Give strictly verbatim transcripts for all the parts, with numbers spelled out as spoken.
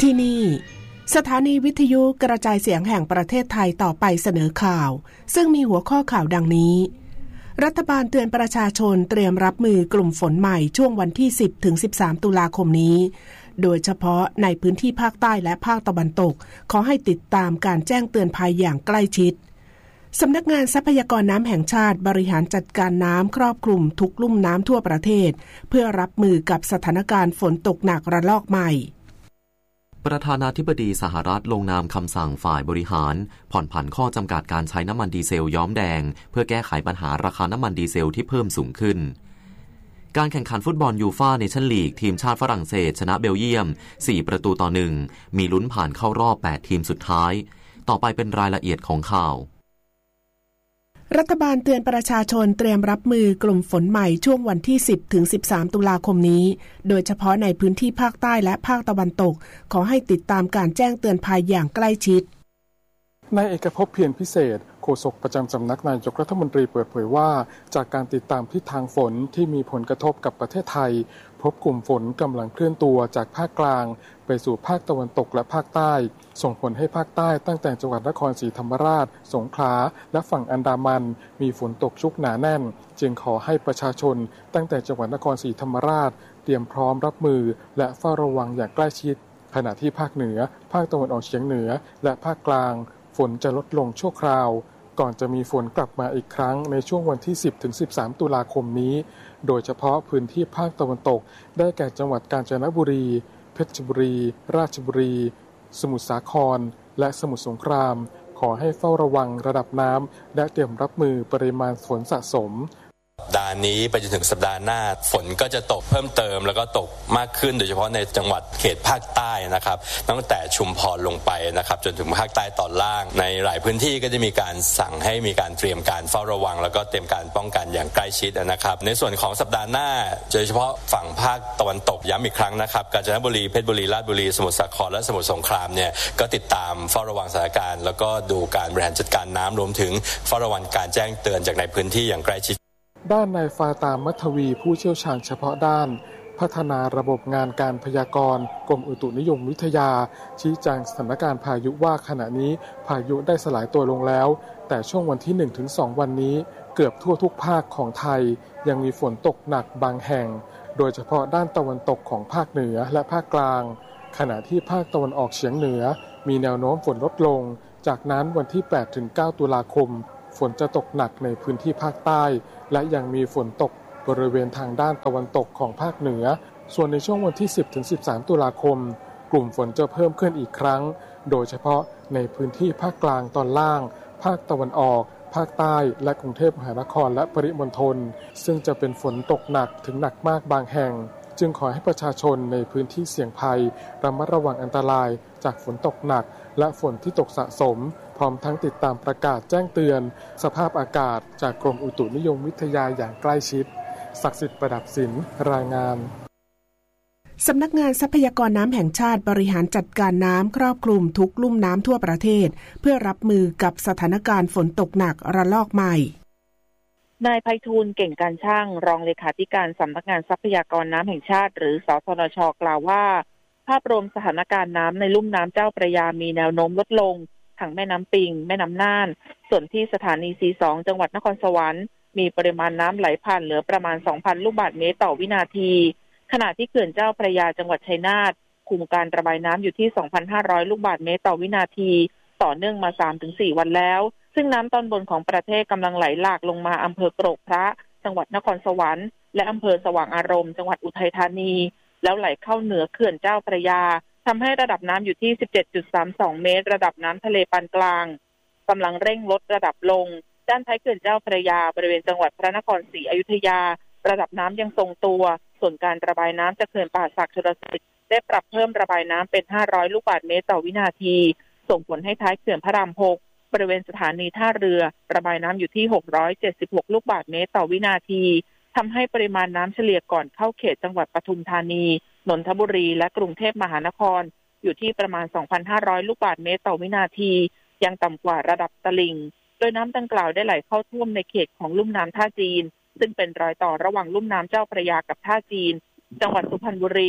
ที่นี่สถานีวิทยุกระจายเสียงแห่งประเทศไทยต่อไปเสนอข่าวซึ่งมีหัวข้อข่าวดังนี้รัฐบาลเตือนประชาชนเตรียมรับมือกลุ่มฝนใหม่ช่วงวันที่ สิบถึงสิบสาม ตุลาคมนี้โดยเฉพาะในพื้นที่ภาคใต้และภาคตะวันตกขอให้ติดตามการแจ้งเตือนภัยอย่างใกล้ชิดสำนักงานทรัพยากรน้ำแห่งชาติบริหารจัดการน้ำครอบคลุมทุกลุ่มน้ำทั่วประเทศเพื่อรับมือกับสถานการณ์ฝนตกหนักระลอกใหม่ประธานาธิบดีสหรัฐลงนามคำสั่งฝ่ายบริหารผ่อนผันข้อจำกัดการใช้น้ำมันดีเซลย้อมแดงเพื่อแก้ไขปัญหาราคาน้ำมันดีเซลที่เพิ่มสูงขึ้นการแข่งขันฟุตบอลยูฟ่าเนชั่นลีกทีมชาติฝรั่งเศสชนะเบลเยียมสี่ประตูต่อหนึ่งมีลุ้นผ่านเข้ารอบแปดทีมสุดท้ายต่อไปเป็นรายละเอียดของข่าวรัฐบาลเตือนประชาชนเตรียมรับมือกลุ่มฝนใหม่ช่วงวันที่ สิบถึงสิบสาม ตุลาคมนี้โดยเฉพาะในพื้นที่ภาคใต้และภาคตะวันตกขอให้ติดตามการแจ้งเตือนภัยอย่างใกล้ชิดนายเอกภพเพียรพิเศษโฆษกประจำสำนักนายกรัฐมนตรีเปิดเผยว่าจากการติดตามทิศทางฝนที่มีผลกระทบกับประเทศไทยพบกลุ่มฝนกำลังเคลื่อนตัวจากภาคกลางไปสู่ภาคตะวันตกและภาคใต้ส่งผลให้ภาคใต้ตั้งแต่จังหวัดนครศรีธรรมราชสงขลาและฝั่งอันดามันมีฝนตกชุกหนาแน่นจึงขอให้ประชาชนตั้งแต่จังหวัดนครศรีธรรมราชเตรียมพร้อมรับมือและเฝ้าระวังอย่างใกล้ชิดขณะที่ภาคเหนือภาคตะวันออกเฉียงเหนือและภาคกลางฝนจะลดลงชั่วคราวก่อนจะมีฝนกลับมาอีกครั้งในช่วงวันที่ สิบถึงสิบสาม ตุลาคมนี้โดยเฉพาะพื้นที่ภาคตะวันตกได้แก่จังหวัดกาญจนบุรีเพชรบุรีราชบุรีสมุทรสาครและสมุทรสงครามขอให้เฝ้าระวังระดับน้ำและเตรียมรับมือปริมาณฝนสะสมสัปดาห์นี้ไปจนถึงสัปดาห์หน้าฝนก็จะตกเพิ่มเติมแล้วก็ตกมากขึ้นโดยเฉพาะในจังหวัดเขตภาคใต้นะครับตั้งแต่ชุมพรลงไปนะครับจนถึงภาคใต้ตอนล่างในหลายพื้นที่ก็จะมีการสั่งให้มีการเตรียมการเฝ้าระวังแล้วก็เตรียมการป้องกันอย่างใกล้ชิดนะครับในส่วนของสัปดาห์หน้าโดยเฉพาะฝั่งภาคตะวันตกย้ำอีกครั้งนะครับกาญจนบุรีเพชรบุรีราชบุรีสมุทรสาครและสมุทรสงครามเนี่ยก็ติดตามเฝ้าระวังสถานการณ์แล้วก็ดูการบริหารจัดการน้ำรวมถึงเฝ้าระวังการแจ้งเตือนจากในพื้นที่อย่างใกล้ชิดด้านนายฟาตามมัทวีผู้เชี่ยวชาญเฉพาะด้านพัฒนาระบบงานการพยากรณ์กรมอุตุนิยมวิทยาชี้แจงสถานการณ์พายุว่าขณะนี้พายุได้สลายตัวลงแล้วแต่ช่วงวันที่ หนึ่งถึงสอง วันนี้เกือบทั่วทุกภาคของไทยยังมีฝนตกหนักบางแห่งโดยเฉพาะด้านตะวันตกของภาคเหนือและภาคกลางขณะที่ภาคตะวันออกเฉียงเหนือมีแนวโน้มฝนลดลงจากนั้นวันที่ แปดถึงเก้า ตุลาคมฝนจะตกหนักในพื้นที่ภาคใต้และยังมีฝนตกบริเวณทางด้านตะวันตกของภาคเหนือส่วนในช่วงวันที่ สิบถึงสิบสาม ตุลาคมกลุ่มฝนจะเพิ่มขึ้นอีกครั้งโดยเฉพาะในพื้นที่ภาคกลางตอนล่างภาคตะวันออกภาคใต้และกรุงเทพมหานครและปริมณฑลซึ่งจะเป็นฝนตกหนักถึงหนักมากบางแห่งจึงขอให้ประชาชนในพื้นที่เสี่ยงภัยระมัดระวังอันตรายจากฝนตกหนักและฝนที่ตกสะสมพร้อมทั้งติดตามประกาศแจ้งเตือนสภาพอากาศจากกรมอุตุนิยมวิทยาอย่างใกล้ชิดศักดิ์สิทธิ์ประดับศิลป์รายงานสำนักงานทรัพยากรน้ำแห่งชาติบริหารจัดการน้ำครอบคลุมทุกลุ่มน้ำทั่วประเทศเพื่อรับมือกับสถานการณ์ฝนตกหนักระลอกใหม่นายไพฑูรย์เก่งการช่างรองเลขาธิการสำนักงานทรัพยากรน้ำแห่งชาติหรือสสนช.กล่าวว่าภาพรวมสถานการณ์น้ำในลุ่มน้ำเจ้าพระยามีแนวโน้มลดลงทั้งแม่น้ำปิงแม่น้ำน่านส่วนที่สถานี ซี สอง จังหวัดนครสวรรค์มีปริมาณน้ำไหลผ่านเหลือประมาณ สองพัน ลูกบาศก์เมตรต่อวินาทีขณะที่เขื่อนเจ้าพระยาจังหวัดชัยนาทคุมการระบายน้ำอยู่ที่ สองพันห้าร้อย ลูกบาศก์เมตรต่อวินาทีต่อเนื่องมา สามถึงสี่ วันแล้วซึ่งน้ำตอนบนของประเทศกำลังไหลหลากลงมาอำเภอโกรกพระจังหวัดนครสวรรค์และอำเภอสว่างอารมณ์จังหวัดอุทัยธานีแล้วไหลเข้าเหนือเขื่อนเจ้าพระยาทำให้ระดับน้ำอยู่ที่ สิบเจ็ดจุดสามสอง เมตรระดับน้ำทะเลปานกลางกำลังเร่งลดระดับลงด้านท้ายเขื่อนเจ้าพระยาบริเวณจังหวัดพระนครศรีอยุธยาระดับน้ำยังทรงตัวส่วนการระบายน้ำจากเขื่อนป่าสักชลสิทธิ์ได้ปรับเพิ่มระบายน้ำเป็นห้าร้อยลูกบาศก์เมตรต่อวินาทีส่งผลให้ท้ายเขื่อนพระรามหกบริเวณสถานีท่าเรือระบายน้ำอยู่ที่หกร้อยเจ็ดสิบหกลูกบาศก์เมตรต่อวินาทีทำให้ปริมาณน้ำเฉลี่ยก่อนเข้าเขตจังหวัดปทุมธานีนนทบุรีและกรุงเทพมหานครอยู่ที่ประมาณ สองพันห้าร้อย ลูกบาศก์เมตรต่อวินาทียังต่ำกว่าระดับตลิ่งโดยน้ำดังกล่าวได้ไหลเข้าท่วมในเขตของลุ่มน้ำท่าจีนซึ่งเป็นรอยต่อระหว่างลุ่มน้ำเจ้าพระยากับท่าจีนจังหวัดสุพรรณบุรี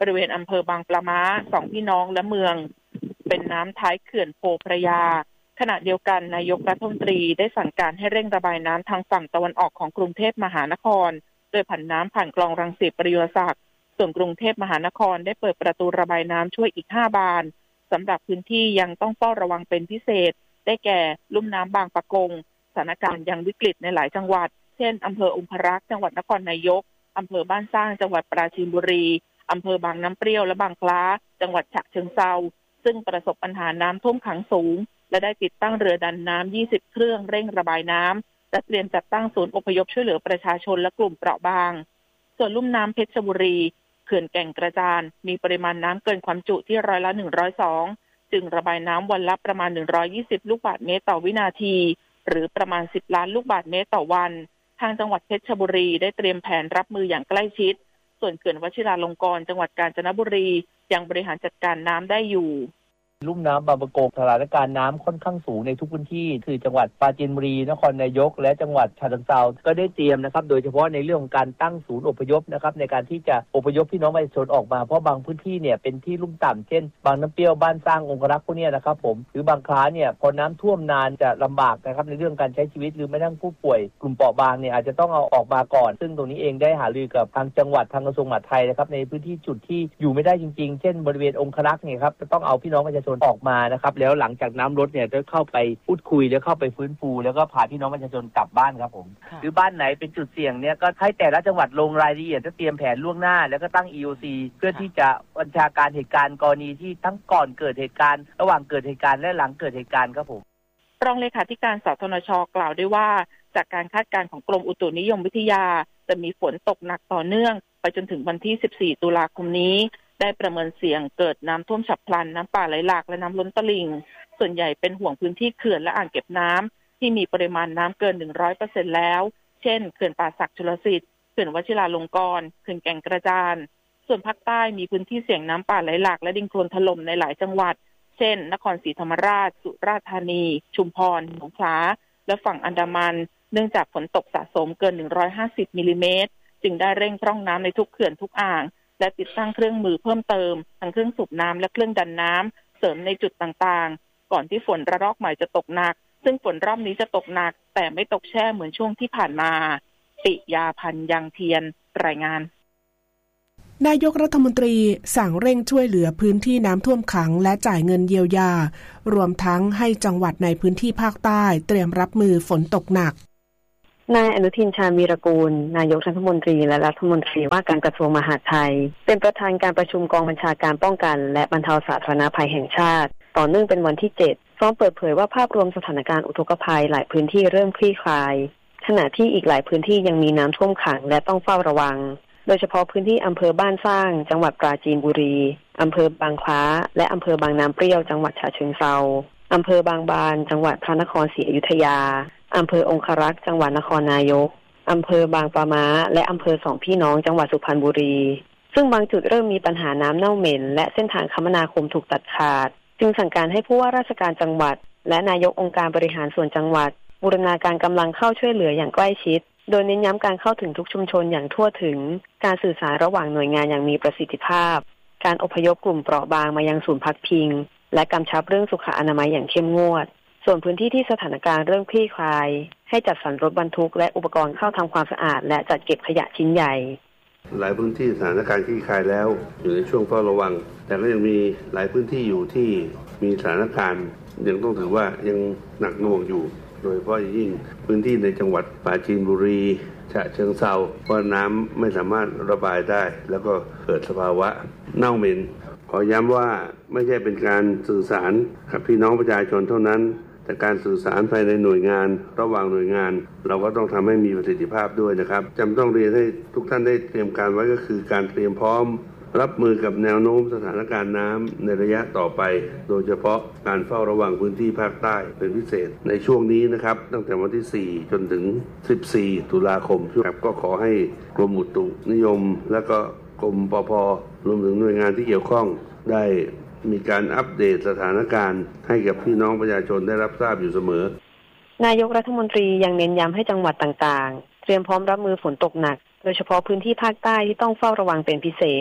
บริเวณอำเภอบางปลาม้าสองพี่น้องและเมืองเป็นน้ำท้ายเขื่อนโพพระยาขณะเดียวกันนายกรัฐมนตรีได้สั่งการให้เร่งระบายน้ำทางฝั่งตะวันออกของกรุงเทพมหานครโดยผันน้ำผ่านคลองรังสิตประโยชน์ศักดิ์ส่วนกรุงเทพมหานครได้เปิดประตูระบายน้ำช่วยอีกห้าบานสำหรับพื้นที่ยังต้องเฝ้าระวังเป็นพิเศษได้แก่ลุ่มน้ำบางปะกงสถานการณ์ยังวิกฤตในหลายจังหวัดเช่นอำเภอองครักษ์จังหวัดนครนายกอำเภอบ้านสร้างจังหวัดปราจีนบุรีอำเภอบางน้ำเปรี้ยวและบางคล้าจังหวัดฉะเชิงเทราซึ่งประสบปัญหาน้ำท่วมขังสูงและได้ติดตั้งเรือดันน้ำยี่สิบเครื่องเร่งระบายน้ำและเตรียมจัดตั้งศูนย์อพยพช่วยเหลือประชาชนและกลุ่มเปราะบางส่วนลุ่มน้ำเพชรบุรีเขื่อนแก่งกระจานมีปริมาณน้ำเกินความจุที่ร้อยละหนึ่งร้อยสองจึงระบายน้ำวันละประมาณหนึ่งร้อยยี่สิบลูกบาศก์เมตรต่อวินาทีหรือประมาณสิบล้านลูกบาศก์เมตรต่อวันทางจังหวัดเพชรบุรีได้เตรียมแผนรับมืออย่างใกล้ชิดส่วนเขื่อนวชิราลงกรณ์จังหวัดกาญจนบุรียังบริหารจัดการน้ำได้อยู่ลุ่มน้ำบางปะกงสถานการณ์น้ำค่อนข้างสูงในทุกพื้นที่คือจังหวัดปราจีนบุรีนครนายกและจังหวัดฉะเชิงเทราก็ได้เตรียมนะครับโดยเฉพาะในเรื่องของการตั้งศูนย์อพยพนะครับในการที่จะอพยพพี่น้องประชาชนออกมาเพราะบางพื้นที่เนี่ยเป็นที่ลุ่มต่ำเช่นบางน้ำเปรี้ยวบ้านสร้างองครักษ์พวกนี้นะครับผมหรือบางคล้าเนี่ยพอน้ำท่วมนานจะลำบากนะครับในเรื่องการใช้ชีวิตหรือแม้กระทั่งผู้ป่วยกลุ่มเปราะบางเนี่ยอาจจะต้องเอาออกมาก่อนซึ่งตรงนี้เองได้หารือกับทางจังหวัดทางกระทรวงมหาดไทยนะครับในพื้นที่จุดที่อยู่ไม่ได้จริงๆเช่นบริเวณองครักษ์เนี่ยครับจะต้องเอาพี่น้องประชาชนออกมานะครับแล้วหลังจากน้ำลดเนี่ยจะเข้าไปพูดคุยแล้วเข้าไปฟื้นฟูแล้วก็พาพี่น้องประชาชนกลับบ้านครับผมหรือบ้านไหนเป็นจุดเสี่ยงเนี่ยก็ให้แต่ละจังหวัดลงรายละเอียดจะเตรียมแผนล่วงหน้าแล้วก็ตั้ง อี โอ ซี เพื่อที่จะบัญชาการเหตุการณ์กรณีที่ทั้งก่อนเกิดเหตุการณ์ระหว่างเกิดเหตุการณ์และหลังเกิดเหตุการณ์ครับผมรองเลขาธิการสทนช.กล่าวด้วยว่าจากการคาดการณ์ของกรมอุตุนิยมวิทยาจะมีฝนตกหนักต่อเนื่องไปจนถึงวันที่สิบสี่ตุลาคมนี้ได้ประเมินเสี่ยงเกิดน้ำท่วมฉับพลันน้ำป่าไหลหลากและน้ำล้นตลิ่งส่วนใหญ่เป็นห่วงพื้นที่เขื่อนและอ่างเก็บน้ำที่มีปริมาณน้ำเกิน หนึ่งร้อยเปอร์เซ็นต์ แล้วเช่นเขื่อนป่าสักชลสิทธิ์เขื่อนวชิราลงกรณ์เขื่อนแก่งกระจานส่วนภาคใต้มีพื้นที่เสี่ยงน้ำป่าไหลหลากและดินโคลนถล่มในหลายจังหวัดเช่นนครศรีธรรมราชสุราษฎร์ธานีชุมพรสงขลาและฝั่งอันดามันเนื่องจากฝนตกสะสมเกินหนึ่งร้อยห้าสิบมิลลิเมตรจึงได้เร่งพร่องน้ำในทุกเขื่อนทุกอ่างและติดตั้งเครื่องมือเพิ่มเติมทั้งเครื่องสูบน้ำและเครื่องดันน้ำเสริมในจุดต่างๆก่อนที่ฝนระลอกใหม่จะตกหนักซึ่งฝนรอบนี้จะตกหนักแต่ไม่ตกแช่เหมือนช่วงที่ผ่านมาปิยาพันธ์ยังเทียนรายงานนายกรัฐมนตรีสั่งเร่งช่วยเหลือพื้นที่น้ำท่วมขังและจ่ายเงินเยียวยารวมทั้งให้จังหวัดในพื้นที่ภาคใต้เตรียมรับมือฝนตกหนักนายอนุทินชาญวีรกูลนายกรัฐมนตรีและรัฐมนตรีว่าการกระทรวงมหาดไทยเป็นประธานการประชุมกองบัญชาการป้องกันและบรรเทาสาธารณภัยแห่งชาติต่อเนื่องเป็นวันที่เจ็ดพร้อมเปิดเผยว่าภาพรวมสถานการณ์อุทกภัยหลายพื้นที่เริ่มคลี่คลายขณะที่อีกหลายพื้นที่ยังมีน้ำท่วมขังและต้องเฝ้าระวังโดยเฉพาะพื้นที่อำเภอบ้านสร้างจังหวัดปราจีนบุรีอำเภอบางคล้าและอำเภอบางน้ำเปรี้ยวจังหวัดฉะเชิงเทราอำเภอบางบานจังหวัดพระนครศรีอยุธยาอำเภอองครักษ์จังหวัดนครนายกอำเภอบางปะม้าและอำเภอสองพี่น้องจังหวัดสุพรรณบุรีซึ่งบางจุดเริ่มมีปัญหาน้ำเน่าเหม็นและเส้นทางคมนาคมถูกตัดขาดจึงสั่งการให้ผู้ว่าราชการจังหวัดและนายกองค์การบริหารส่วนจังหวัดบูรณาการกำลังเข้าช่วยเหลืออย่างใกล้ชิดโดยเน้นย้ำการเข้าถึงทุกชุมชนอย่างทั่วถึงการสื่อสารระหว่างหน่วยงานอย่างมีประสิทธิภาพการอพยพกลุ่มเปราะบางมายังศูนย์พักพิงและกำชับเรื่องสุขอนามัยอย่างเข้มงวดส่วนพื้นที่ที่สถานการณ์เริ่มคลี่คลายให้จัดสรรรถบรรทุกและอุปกรณ์เข้าทำความสะอาดและจัดเก็บขยะชิ้นใหญ่หลายพื้นที่สถานการณ์คลี่คลายแล้วอยู่ในช่วงเฝ้าระวังแต่ก็ยังมีหลายพื้นที่อยู่ที่มีสถานการณ์ยังต้องถือว่ายังหนักหน่วงอยู่โดยเฉพาะยิ่งพื้นที่ในจังหวัดปราจีนบุรีฉะเชิงเทราเพราะน้ำไม่สามารถระบายได้แล้วก็เกิดสภาวะเน่าเหม็นขอย้ำว่าไม่ใช่เป็นการสื่อสารกับพี่น้องประชาชนเท่านั้นแต่การสื่อสารภายในหน่วยงานระหว่างหน่วยงานเราก็ต้องทำให้มีประสิทธิภาพด้วยนะครับจำต้องเรียนให้ทุกท่านได้เตรียมการไว้ก็คือการเตรียมพร้อมรับมือกับแนวโน้มสถานการณ์น้ำในระยะต่อไปโดยเฉพาะการเฝ้าระวังพื้นที่ภาคใต้เป็นพิเศษในช่วงนี้นะครับตั้งแต่วันที่สี่จนถึงสิบสี่ตุลาคมครับก็ขอให้กรมอุตุนิยมและก็กรมปภ.รวมถึงหน่วยงานที่เกี่ยวข้องได้มีการอัปเดตสถานการณ์ให้กับพี่น้องประชาชนได้รับทราบอยู่เสมอนายกรัฐมนตรียังเน้นย้ำให้จังหวัดต่างๆเตรียมพร้อมรับมือฝนตกหนักโดยเฉพาะพื้นที่ภาคใต้ที่ต้องเฝ้าระวังเป็นพิเศษใน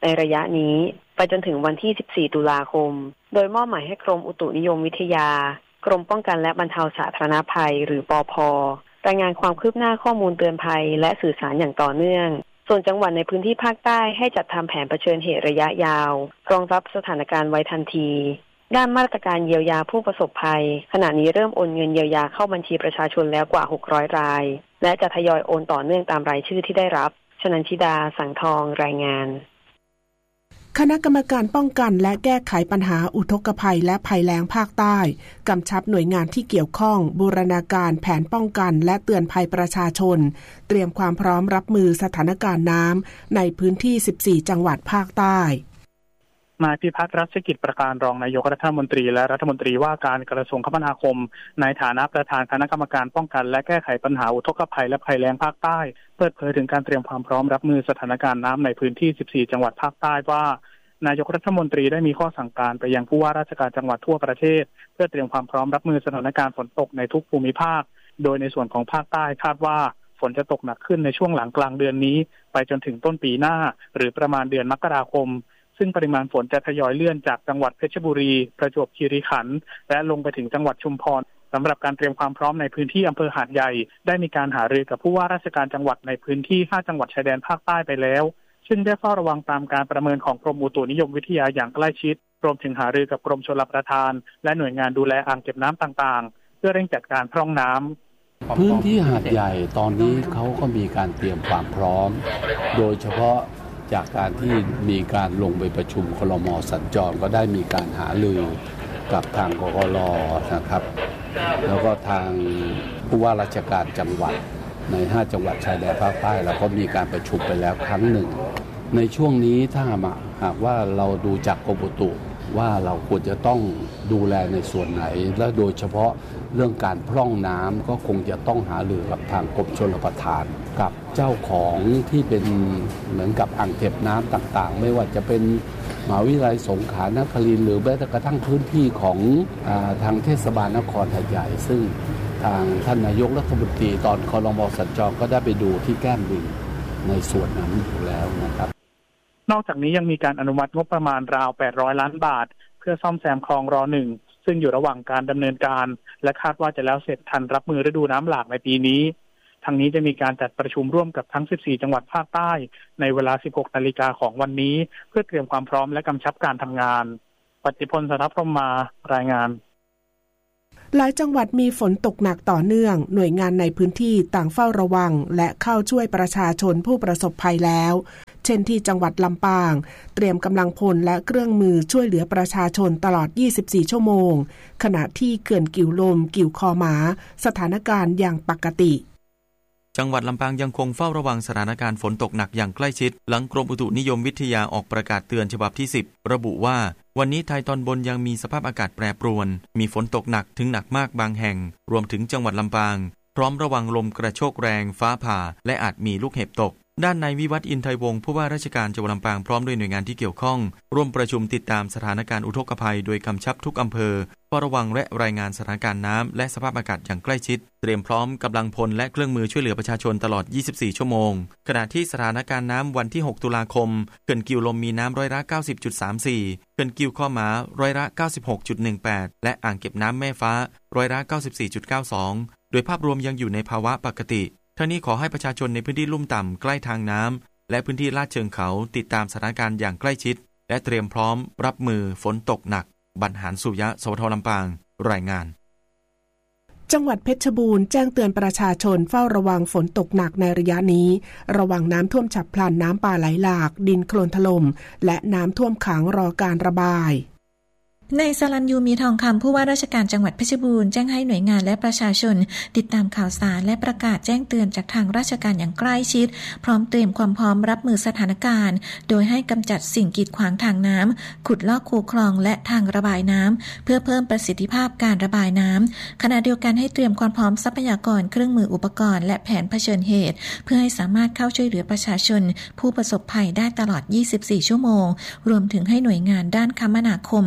ในระยะนี้ไปจนถึงวันที่สิบสี่ตุลาคมโดยมอบหมายให้กรมอุตุนิยมวิทยากรมป้องกันและบรรเทาสาธารณภัยหรือปภ.รายงานความคืบหน้าข้อมูลเตือนภัยและสื่อสารอย่างต่อเนื่องส่วนจังหวัดในพื้นที่ภาคใต้ให้จัดทำแผนเผชิญเหตุระยะยาวรองรับสถานการณ์ไว้ทันทีด้านมาตรการเยียวยาผู้ประสบภัยขณะนี้เริ่มโอนเงินเยียวยาเข้าบัญชีประชาชนแล้วกว่าหกร้อยรายและจะทยอยโอนต่อเนื่องตามรายชื่อที่ได้รับชนันชิดาสังทองรายงานคณะกรรมการป้องกันและแก้ไขปัญหาอุทกภัยและภัยแล้งภาคใต้กำชับหน่วยงานที่เกี่ยวข้องบูรณาการแผนป้องกันและเตือนภัยประชาชนเตรียมความพร้อมรับมือสถานการณ์น้ำในพื้นที่สิบสี่จังหวัดภาคใต้นายพิพัฒน์รัชกิจประการรองนายกรัฐมนตรีและรัฐมนตรีว่าการกระทรวงคมนาคมในฐานะประธานคณะกรรมการป้องกันและแก้ไขปัญหาอุทกภัยและภัยแล้งภาคใต้เปิดเผยถึงการเตรียมความพร้อมรับมือสถานการณ์น้ำในพื้นที่สิบสี่จังหวัดภาคใต้ว่านายกรัฐมนตรีได้มีข้อสั่งการไปยังผู้ว่าราชการจังหวัดทั่วประเทศเพื่อเตรียมความพร้อมรับมือสถานการณ์ฝนตกในทุกภูมิภาคโดยในส่วนของภาคใต้คาดว่าฝนจะตกหนักขึ้นในช่วงหลังกลางเดือนนี้ไปจนถึงต้นปีหน้าหรือประมาณเดือนมกราคมซึ่งปริมาณฝนจะทยอยเลื่อนจากจังหวัดเพชรบุรีประจวบคีรีขันธ์และลงไปถึงจังหวัดชุมพรสำหรับการเตรียมความพร้อมในพื้นที่อำเภอหาดใหญ่ได้มีการหารือกับผู้ว่าราชการจังหวัดในพื้นที่ห้าจังหวัดชายแดนภาคใต้ไปแล้วซึ่งได้เฝ้าระวังตามการประเมินของกรมอุตุนิยมวิทยาอย่างใกล้ชิดรวมถึงหารือกับกรมชลประทานและหน่วยงานดูแลอ่างเก็บน้ำต่างๆเพื่อเร่งจัดการพร่องน้ำพื้นที่หาดใหญ่ตอนนี้เขาก็มีการเตรียมความพร้อมโดยเฉพาะจากการที่มีการลงไปประชุมครม.สัญจรก็ได้มีการหารือกับทางกกร.นะครับแล้วก็ทางผู้ว่าราชการจังหวัดในห้าจังหวัดชายแดนภาคใต้เราก็มีการประชุมไปแล้วครั้งหนึ่งในช่วงนี้ถ้าหากว่าเราดูจากกรมอุตุว่าเราควรจะต้องดูแลในส่วนไหนและโดยเฉพาะเรื่องการพร่องน้ำก็คงจะต้องหารือกับทางกรมชลประทานกับเจ้าของที่เป็นเหมือนกับอ่างเก็บน้ำต่างๆไม่ว่าจะเป็นมหาวิทยาลัยสงขลานครินทร์หรือแม้แต่กระทั่งพื้นที่ของอ่าทางเทศบาลนครหาดใหญ่ซึ่งทางท่านนายกรัฐมนตรีตอนครม.สัญจรก็ได้ไปดูที่แก้มลิงในส่วนนั้นอยู่แล้วนะครับนอกจากนี้ยังมีการอนุมัติงบประมาณราวแปดร้อยล้านบาทเพื่อซ่อมแซมคลองรอหนึ่งซึ่งอยู่ระหว่างการดำเนินการและคาดว่าจะแล้วเสร็จทันรับมือฤดูน้ำหลากในปีนี้ทั้งนี้จะมีการจัดประชุมร่วมกับทั้งสิบสี่จังหวัดภาคใต้ในเวลา สิบหกนาฬิกาของวันนี้เพื่อเตรียมความพร้อมและกำชับการทำงานปฏิพล สรพรหมมารายงานหลายจังหวัดมีฝนตกหนักต่อเนื่องหน่วยงานในพื้นที่ต่างเฝ้าระวังและเข้าช่วยประชาชนผู้ประสบภัยแล้วเช่นที่จังหวัดลำปางเตรียมกำลังพลและเครื่องมือช่วยเหลือประชาชนตลอดยี่สิบสี่ชั่วโมงขณะที่เขื่อนกิ่วลมกิ่วคอหมาสถานการณ์อย่างปกติจังหวัดลำปางยังคงเฝ้าระวังสถานการณ์ฝนตกหนักอย่างใกล้ชิดหลังกรมอุตุนิยมวิทยาออกประกาศเตือนฉบับที่สิบระบุว่าวันนี้ไทยตอนบนยังมีสภาพอากาศแปรปรวนมีฝนตกหนักถึงหนักมากบางแห่งรวมถึงจังหวัดลำปางพร้อมระวังลมกระโชกแรงฟ้าผ่าและอาจมีลูกเห็บตกด้านนายวิวัฒน์อินไทยวงศ์ผู้ว่าราชการจังหวัดลำปางพร้อมด้วยหน่วยงานที่เกี่ยวข้องร่วมประชุมติดตามสถานการณ์อุทกภัยโดยกำชับทุกอำเภอเฝ้าระวังและรายงานสถานการณ์น้ำและสภาพอากาศอย่างใกล้ชิดเตรียมพร้อมกำลังพลและเครื่องมือช่วยเหลือประชาชนตลอดยี่สิบสี่ชั่วโมงขณะที่สถานการณ์น้ำวันที่หกตุลาคมเขื่อนกิ่วลมมีน้ำร้อยละ เก้าสิบจุดสามสี่ เขื่อนกิ่วข้อหมาร้อยละ เก้าสิบหกจุดหนึ่งแปด และอ่างเก็บน้ำแม่ฟ้าร้อยละ เก้าสิบสี่จุดเก้าสอง โดยภาพรวมยังอยู่ในภาวะปกติทั้งนี้ขอให้ประชาชนในพื้นที่ลุ่มต่ำใกล้ทางน้ำและพื้นที่ลาดเชิงเขาติดตามสถานการณ์อย่างใกล้ชิดและเตรียมพร้อมรับมือฝนตกหนักบรรหารสุริยะ สวทลำปางรายงานจังหวัดเพชรบูรณ์แจ้งเตือนประชาชนเฝ้าระวังฝนตกหนักในระยะนี้ระวังน้ำท่วมฉับพลันน้ำป่าไหลหลากดินโคลนถล่มและน้ำท่วมขังรอการระบายในสรัญยูมีทองคำผู้ว่าราชการจังหวัดเพชรบูรณ์แจ้งให้หน่วยงานและประชาชนติดตามข่าวสารและประกาศแจ้งเตือนจากทางราชการอย่างใกล้ชิดพร้อมเตรียมความพร้อมรับมือสถานการณ์โดยให้กำจัดสิ่งกีดขวางทางน้ำขุดลอกคูคลองและทางระบายน้ำเพื่อเพิ่มประสิทธิภาพการระบายน้ำขณะเดียวกันให้เตรียมความพร้อมทรัพยากรเครื่องมืออุปกรณ์และแผนเผชิญเหตุเพื่อให้สามารถเข้าช่วยเหลือประชาชนผู้ประสบภัยได้ตลอดยี่สิบสี่ชั่วโมงรวมถึงให้หน่วยงานด้านคมนาคมและ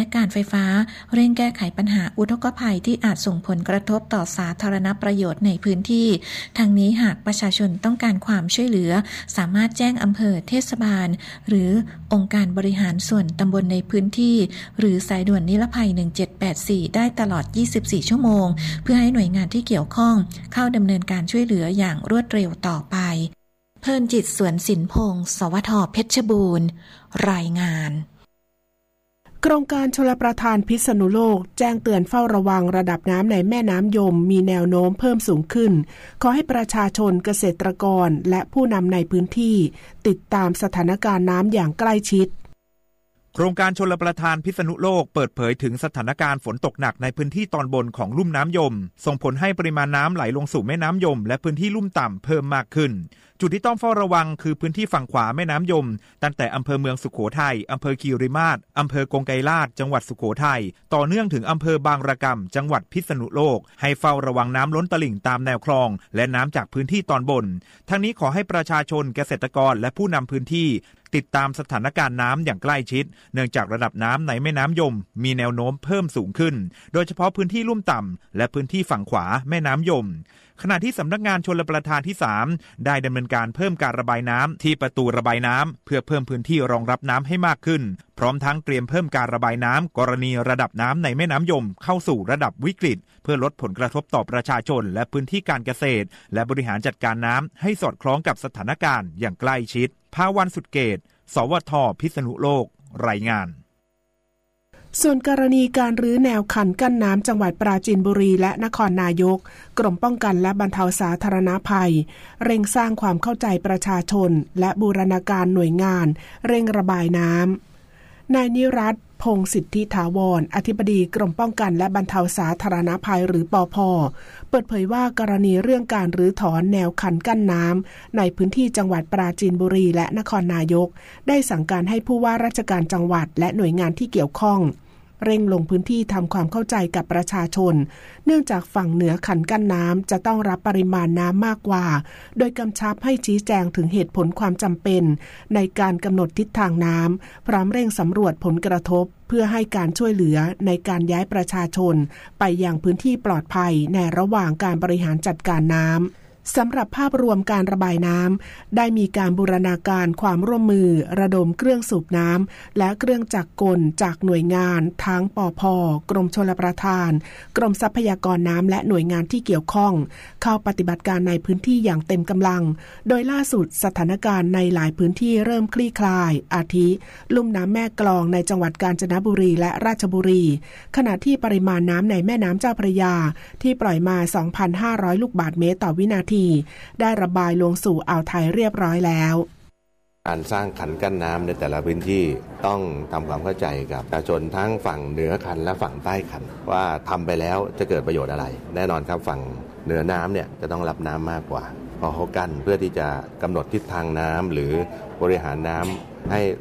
และการไฟฟ้าเร่งแก้ไขปัญหาอุทกภัยที่อาจส่งผลกระทบต่อสาธารณประโยชน์ในพื้นที่ทั้งนี้หากประชาชนต้องการความช่วยเหลือสามารถแจ้งอำเภอเทศบาลหรือองค์การบริหารส่วนตำบลในพื้นที่หรือสายด่วนนิรภัยหนึ่งเจ็ดแปดสี่ได้ตลอดยี่สิบสี่ชั่วโมงเพื่อให้หน่วยงานที่เกี่ยวข้องเข้าดำเนินการช่วยเหลืออย่างรวดเร็วต่อไปเพิ่นจิตสวนสินพงศ์สวทเพชรบูรณ์รายงานโครงการชลประทานพิษณุโลกแจ้งเตือนเฝ้าระวังระดับน้ำในแม่น้ำยมมีแนวโน้มเพิ่มสูงขึ้นขอให้ประชาชนเกษตรกรและผู้นำในพื้นที่ติดตามสถานการณ์น้ำอย่างใกล้ชิดโครงการชลประทานพิษณุโลกเปิดเผยถึงสถานการณ์ฝนตกหนักในพื้นที่ตอนบนของลุ่มน้ำยมส่งผลให้ปริมาณน้ำไหลลงสู่แม่น้ำยมและพื้นที่ลุ่มต่ำเพิ่มมากขึ้นจุดที่ต้องเฝ้าระวังคือพื้นที่ฝั่งขวาแม่น้ำยมตั้งแต่อำเภอเมืองสุโขทัยอำเภอคีรีมาศอำเภอกงไกรลาดจังหวัดสุโขทัยต่อเนื่องถึงอำเภอบางระกำจังหวัดพิษณุโลกให้เฝ้าระวังน้ำล้นตลิ่งตามแนวคลองและน้ำจากพื้นที่ตอนบนทั้งนี้ขอให้ประชาชนเกษตรกรและผู้นำพื้นที่ติดตามสถานการณ์น้ำอย่างใกล้ชิดเนื่องจากระดับน้ำในแม่น้ำยมมีแนวโน้มเพิ่มสูงขึ้นโดยเฉพาะพื้นที่ลุ่มต่ำและพื้นที่ฝั่งขวาแม่น้ำยมขณะที่สำนักงานชลประทานที่สามได้ดำเนินการเพิ่มการระบายน้ำที่ประตูระบายน้ำเพื่อเพิ่มพื้นที่รองรับน้ำให้มากขึ้นพร้อมทั้งเตรียมเพิ่มการระบายน้ำกรณีระดับน้ำในแม่น้ำยมเข้าสู่ระดับวิกฤตเพื่อลดผลกระทบต่อประชาชนและพื้นที่การเกษตรและบริหารจัดการน้ำให้สอดคล้องกับสถานการณ์อย่างใกล้ชิดภาวันสุดเกตสวทพิษณุโลกรายงานส่วนกรณีการรื้อแนวคันกั้นน้ำจังหวัดปราจีนบุรีและนครนายกกรมป้องกันและบรรเทาสาธารณภัยเร่งสร้างความเข้าใจประชาชนและบูรณาการหน่วยงานเร่งระบายน้ำนายนิรัตน์พงษ์สิทธิถาวรอธิบดีกรมป้องกันและบรรเทาสาธารณภัยหรือปภ.เปิดเผยว่ากรณีเรื่องการรื้อถอนแนวคันกั้นน้ำในพื้นที่จังหวัดปราจีนบุรีและนครนายกได้สั่งการให้ผู้ว่าราชการจังหวัดและหน่วยงานที่เกี่ยวข้องเร่งลงพื้นที่ทำความเข้าใจกับประชาชนเนื่องจากฝั่งเหนือคันกั้นน้ำจะต้องรับปริมาณน้ำมากกว่าโดยกำชับให้ชี้แจงถึงเหตุผลความจำเป็นในการกำหนดทิศทางน้ำพร้อมเร่งสำรวจผลกระทบเพื่อให้การช่วยเหลือในการย้ายประชาชนไปยังพื้นที่ปลอดภัยในระหว่างการบริหารจัดการน้ำสำหรับภาพรวมการระบายน้ำได้มีการบูรณาการความร่วมมือระดมเครื่องสูบน้ำและเครื่องจักรกลจากหน่วยงานทั้งปภ.กรมชลประทานกรมทรัพยากรน้ำและหน่วยงานที่เกี่ยวข้องเข้าปฏิบัติการในพื้นที่อย่างเต็มกำลังโดยล่าสุดสถานการณ์ในหลายพื้นที่เริ่มคลี่คลายอาทิลุ่มน้ำแม่กลองในจังหวัดกาญจนบุรีและราชบุรีขณะที่ปริมาณน้ำในแม่น้ำเจ้าพระยาที่ปล่อยมา สองพันห้าร้อย ลูกบาศก์เมตรต่อวินาทีได้ระบายลงสู่อ่าวไทยเรียบร้อยแล้วการสร้างคันกั้นน้ำในแต่ละพื้นที่ต้องทำความเข้าใจกับประชาชนทั้งฝั่งเหนือคันและฝั่งใต้คันว่าทำไปแล้วจะเกิดประโยชน์อะไรแน่นอนครับฝั่งเหนือน้ำเนี่ยจะต้องรับน้ำมากกว่าพอเขากั้นเพื่อที่จะกำหนดทิศทางน้ำหรือบริหารน้ำให้